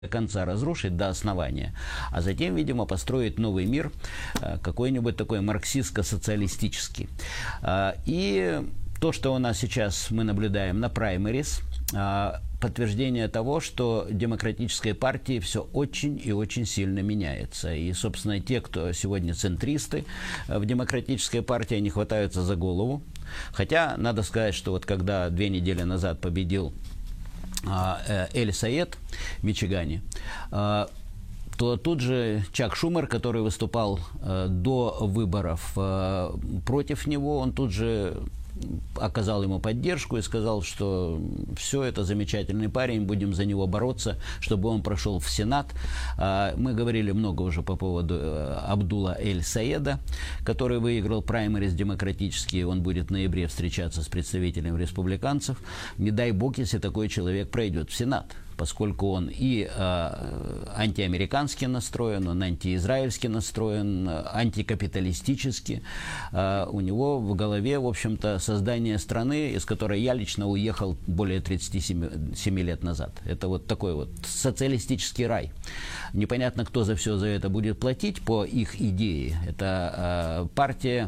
до конца разрушить до основания, а затем, видимо, построить новый мир, какой-нибудь такой марксистско-социалистический. И то, что у нас сейчас мы наблюдаем на праймерис, подтверждение того, что демократической партии все очень и очень сильно меняется. И, собственно, те, кто сегодня центристы в демократической партии, они хватаются за голову. Хотя, надо сказать, что вот когда 2 недели назад победил Эль Саед в Мичигане, то тут же Чак Шумер, который выступал до выборов против него, он тут же оказал ему поддержку и сказал, что все, это замечательный парень, будем за него бороться, чтобы он прошел в Сенат. Мы говорили много уже по поводу Абдулла Эль Саеда, который выиграл праймерис демократические, он будет в ноябре встречаться с представителем республиканцев. Не дай бог, если такой человек пройдет в Сенат, поскольку он и антиамерикански настроен, он антиизраильски настроен, антикапиталистически. У него в голове, в общем-то, создание страны, из которой я лично уехал более 37 лет назад. Это вот такой вот социалистический рай. Непонятно, кто за все за это будет платить по их идее. Это партия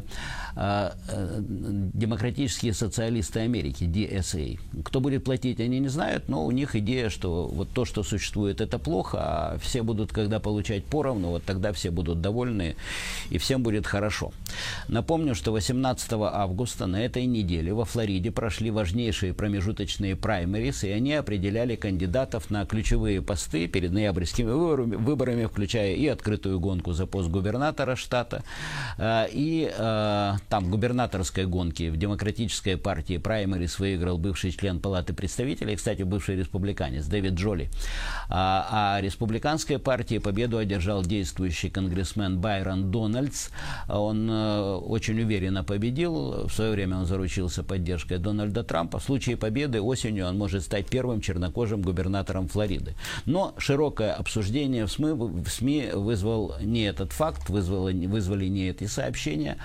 Демократические социалисты Америки, DSA. Кто будет платить, они не знают, но у них идея, что вот то, что существует, это плохо, а все будут, когда получать поровну, вот тогда все будут довольны и всем будет хорошо. Напомню, что 18 августа на этой неделе во Флориде прошли важнейшие промежуточные праймерис, и они определяли кандидатов на ключевые посты перед ноябрьскими выборами, включая и открытую гонку за пост губернатора штата, и там губернаторской гонки в Демократической партии праймерис выиграл бывший член Палаты представителей, кстати, бывший республиканец Дэвид Джоли. А республиканской партии победу одержал действующий конгрессмен Байрон Дональдс. Он очень уверенно победил. В свое время он заручился поддержкой Дональда Трампа. В случае победы осенью он может стать первым чернокожим губернатором Флориды. Но широкое обсуждение в СМИ вызвал не этот факт, вызвали не эти сообщения,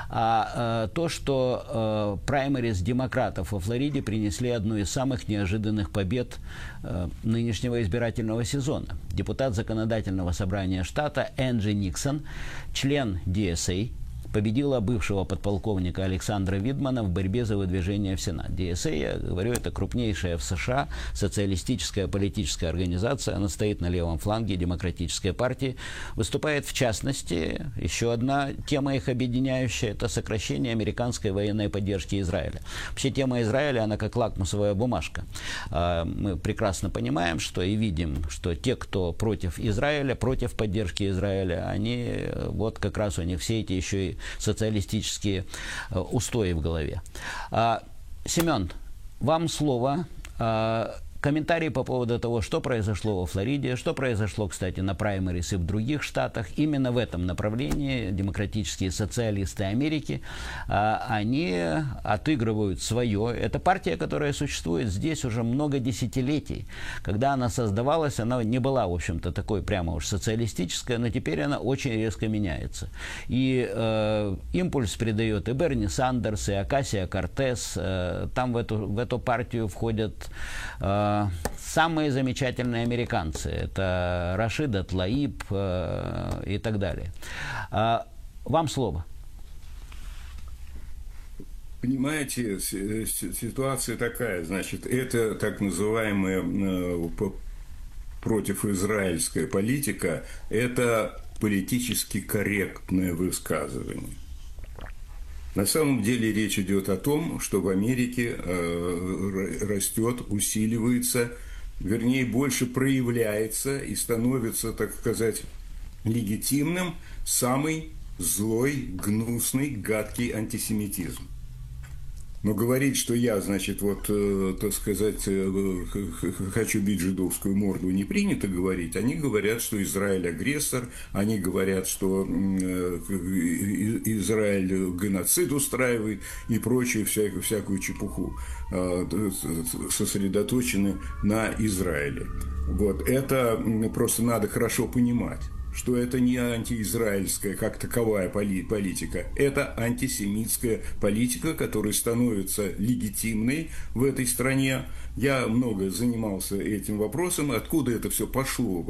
а то, что праймерис демократов во Флориде принесли одну из самых неожиданных побед нынешнего избирательного сезона. Депутат законодательного собрания штата Энджи Никсон, член DSA, победила бывшего подполковника Александра Видмана в борьбе за выдвижение в Сенат. DSA, я говорю, это крупнейшая в США социалистическая политическая организация. Она стоит на левом фланге демократической партии. Выступает, в частности, еще одна тема их объединяющая, это сокращение американской военной поддержки Израиля. Вообще тема Израиля, она как лакмусовая бумажка. Мы прекрасно понимаем, что и видим, что те, кто против Израиля, против поддержки Израиля, они, вот как раз у них все эти еще и социалистические устои в голове. Семен, вам слово. Комментарии по поводу того, что произошло во Флориде, что произошло, кстати, на праймерис и в других штатах. Именно в этом направлении демократические социалисты Америки, они отыгрывают свое. Это партия, которая существует здесь уже много десятилетий. Когда она создавалась, она не была, в общем-то, такой прямо уж социалистическая, но теперь она очень резко меняется. И импульс придает и Берни Сандерс, и Окасио Кортес. Там в эту партию входят самые замечательные американцы. Это Рашид Тлаиб и так далее. Вам слово. Понимаете, ситуация такая, значит, это так называемая противоизраильская политика, это политически корректное высказывание. На самом деле речь идет о том, что в Америке растет, усиливается, вернее, больше проявляется и становится, так сказать, легитимным самый злой, гнусный, гадкий антисемитизм. Но говорить, что я, значит, вот, так сказать, хочу бить жидовскую морду, не принято говорить. Они говорят, что Израиль агрессор, они говорят, что Израиль геноцид устраивает и прочую всякую чепуху, сосредоточены на Израиле. Вот. Это просто надо хорошо понимать. что это не антиизраильская как таковая политика, это антисемитская политика, которая становится легитимной в этой стране. Я много занимался этим вопросом, откуда это все пошло.